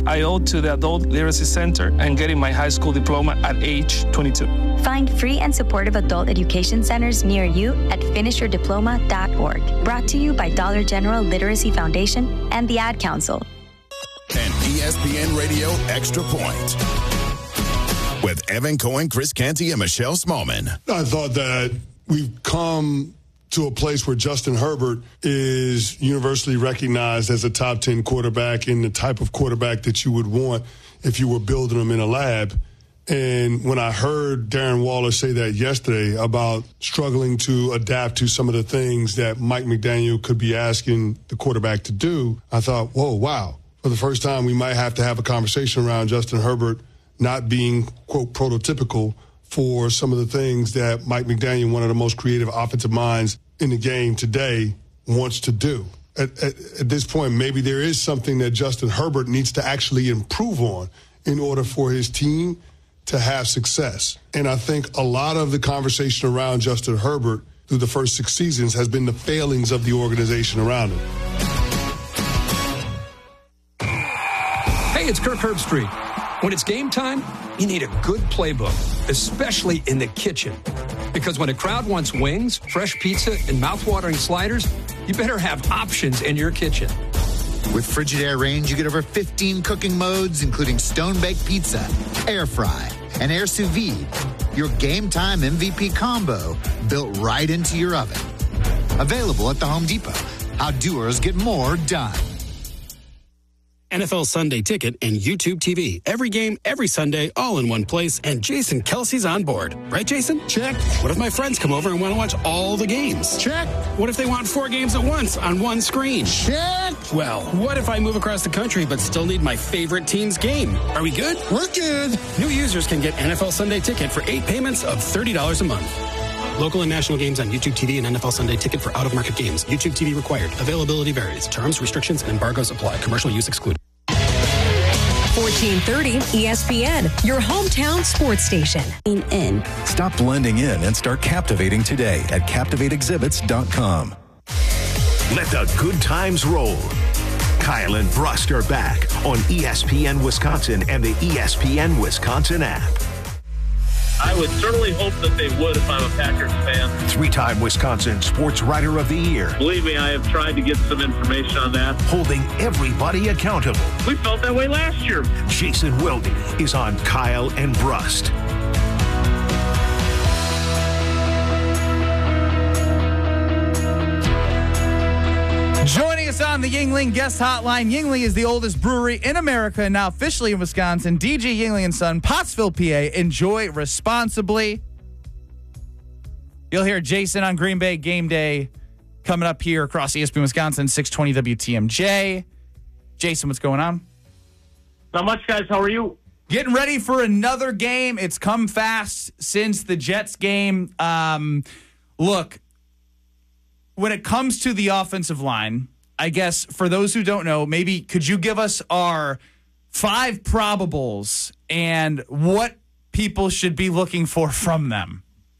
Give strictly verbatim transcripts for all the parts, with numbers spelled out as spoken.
I owe to the Adult Literacy Center and getting my high school diploma at age twenty-two. Find free and supportive adult education centers near you at finish your diploma dot org. Brought to you by Dollar General Literacy Foundation and the Ad Council. An E S P N Radio Extra Point with Evan Cohen, Chris Canty, and Michelle Smallman. I thought that we've come to a place where Justin Herbert is universally recognized as a top ten quarterback and the type of quarterback that you would want if you were building him in a lab. And when I heard Darren Waller say that yesterday about struggling to adapt to some of the things that Mike McDaniel could be asking the quarterback to do, I thought, whoa, wow. For the first time, we might have to have a conversation around Justin Herbert not being, quote, prototypical for some of the things that Mike McDaniel, one of the most creative offensive minds in the game today, wants to do. At, at, at this point, maybe there is something that Justin Herbert needs to actually improve on in order for his team to have success. And I think a lot of the conversation around Justin Herbert through the first six seasons has been the failings of the organization around him. Hey, it's Kirk Herbstreit. When it's game time, you need a good playbook, especially in the kitchen. Because when a crowd wants wings, fresh pizza, and mouth-watering sliders, you better have options in your kitchen. With Frigidaire Range, you get over fifteen cooking modes, including stone-baked pizza, air fry, and air sous vide. Your game time M V P combo built right into your oven. Available at the Home Depot. How doers get more done. N F L Sunday Ticket and YouTube T V. Every game, every Sunday, all in one place. And Jason Kelsey's on board. Right, Jason? Check. What if my friends come over and want to watch all the games? Check. What if they want four games at once on one screen? Check. Well, what if I move across the country but still need my favorite team's game? Are we good? We're good. New users can get N F L Sunday Ticket for eight payments of thirty dollars a month. Local and national games on YouTube T V and N F L Sunday Ticket for out-of-market games. YouTube T V required. Availability varies. Terms, restrictions, and embargoes apply. Commercial use excluded. fourteen thirty E S P N, your hometown sports station. In. Stop blending in and start captivating today at captivate exhibits dot com. Let the good times roll. Kyle and Brust are back on E S P N Wisconsin and the E S P N Wisconsin app. I would certainly hope that they would if I'm a Packers fan. Three-time Wisconsin Sports Writer of the Year. Believe me, I have tried to get some information on that. Holding everybody accountable. We felt that way last year. Jason Wilde is on Kyle and Brust. Joining us on the Yuengling Guest Hotline, Yuengling is the oldest brewery in America and now officially in Wisconsin. D J Yuengling and Son, Pottsville, P A. Enjoy responsibly. You'll hear Jason on Green Bay Game Day coming up here across E S P N Wisconsin, six twenty W T M J. Jason, what's going on? Not much, guys. How are you? Getting ready for another game. It's come fast since the Jets game. Um, look, when it comes to the offensive line, I guess for those who don't know, maybe could you give us our five probables and what people should be looking for from them?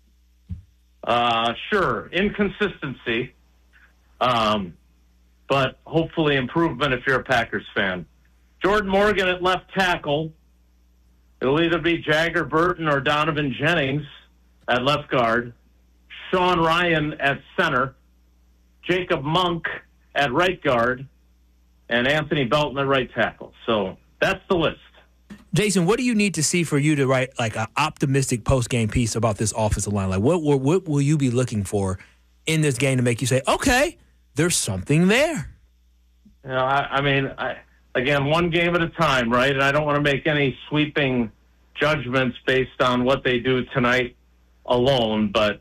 Uh, sure. Inconsistency, um, but hopefully improvement if you're a Packers fan. Jordan Morgan at left tackle. It'll either be Jagger Burton or Donovan Jennings at left guard. Sean Ryan at center. Jacob Monk at right guard, and Anthony Belton at right tackle. So that's the list. Jason, what do you need to see for you to write like an optimistic post-game piece about this offensive line? Like, what, what, what will you be looking for in this game to make you say, okay, there's something there? You know, I, I mean, I, again, one game at a time, right? And I don't want to make any sweeping judgments based on what they do tonight alone, but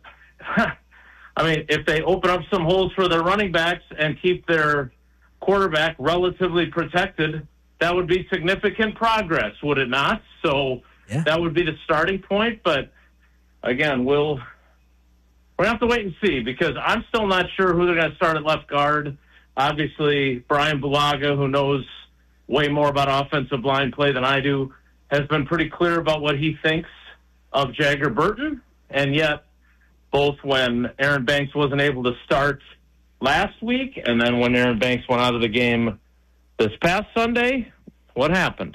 I mean, if they open up some holes for their running backs and keep their quarterback relatively protected, that would be significant progress, would it not? So yeah. That would be the starting point. But, again, we'll, we're going to have to wait and see because I'm still not sure who they're going to start at left guard. Obviously, Brian Bulaga, who knows way more about offensive line play than I do, has been pretty clear about what he thinks of Jagger Burton, and yet both when Aaron Banks wasn't able to start last week and then when Aaron Banks went out of the game this past Sunday, what happened?